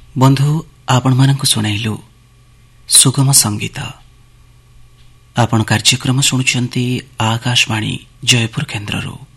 ବନ୍ଧୁ ଆପଣମାନଙ୍କୁ ଶୁଣାଇଲୁ ସୁଗମ ସଙ୍ଗୀତ। ଆପଣ କାର୍ଯ୍ୟକ୍ରମ ଶୁଣୁଛନ୍ତି ଆକାଶବାଣୀ ଜୟପୁର କେନ୍ଦ୍ରରୁ।